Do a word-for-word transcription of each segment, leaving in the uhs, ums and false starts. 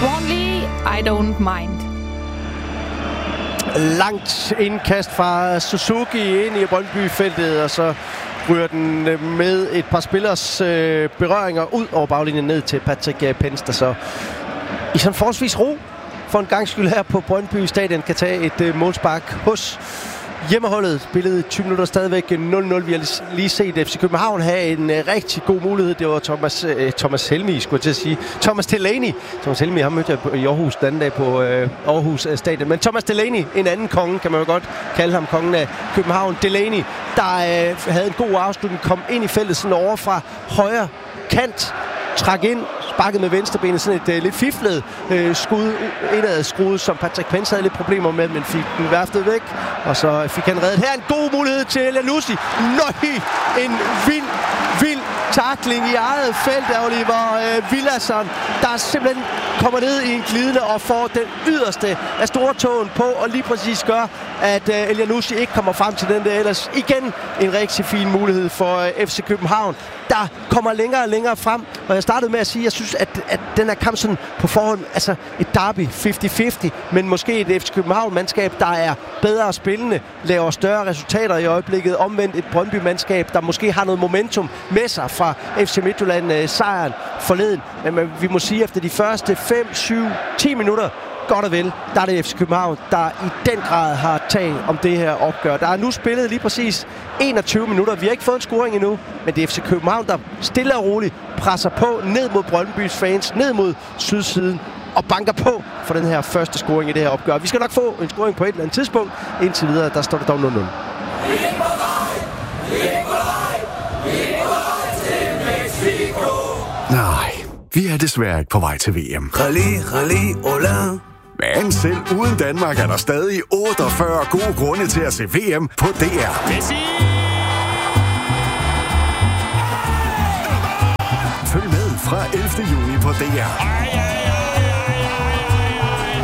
Swanley, I don't mind. Langt indkast fra Suzuki ind i Brøndby-feltet, og så ryger den med et par spillers øh, berøringer ud over baglinjen ned til Patrick Pence, der så i sådan forholdsvis ro for en gang skyld her på Brøndby Stadion kan tage et øh, målspark hos hjemmeholdet. Billedet tyve minutter stadigvæk nul nul. Vi har lige set F C København have en uh, rigtig god mulighed. Det var Thomas, uh, Thomas Helmi, skulle jeg til at sige. Thomas Delaney. Thomas Helmi, han mødte jeg i Aarhus den anden dag på uh, Aarhus uh, Stadion. Men Thomas Delaney, en anden konge, kan man jo godt kalde ham, kongen af København. Delaney, der uh, havde en god afslutning, kom ind i feltet sådan over fra højre kant, trak ind, sparket med venstrebenet, sådan et uh, lidt fiflet uh, skud, indad skruet, som Patrick Pence havde lidt problemer med, men fik den værftet væk, og så fik han reddet. Her en god mulighed til Elyounoussi. Nøj, en vild, vild tackling i eget felt af Oliver uh, Villason, der simpelthen kommer ned i en glidende og får den yderste af stortåen på, og lige præcis gør, at uh, Elyounoussi ikke kommer frem til den der ellers igen en rigtig fin mulighed for uh, F C København, der kommer længere og længere frem. Og jeg startede med at sige, at jeg synes, at, at den her kamp sådan på forhånd, altså et derby halvtreds halvtreds, men måske et F C København-mandskab, der er bedre spillende, laver større resultater i øjeblikket. Omvendt et Brøndby-mandskab, der måske har noget momentum med sig fra F C Midtjylland-sejren forleden. Men, men vi må sige, efter de første fem, syv, ti minutter, godt og vel, der er det F C København, der i den grad har tag om det her opgør. Der er nu spillet lige præcis enogtyve minutter. Vi har ikke fået en scoring endnu, men det er F C København, der stille og roligt presser på ned mod Brøndbys fans, ned mod sydsiden og banker på for den her første scoring i det her opgør. Vi skal nok få en scoring på et eller andet tidspunkt. Indtil videre, der står det dog nul nul. Nej, vi er desværre ikke på vej til V M. Rally, rally, hola. Men selv uden Danmark er der stadig otteogfyrre gode grunde til at se V M på D R. Følg med fra ellevte juni på D R.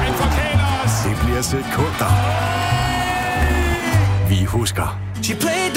Det bliver sekunder. Vi husker.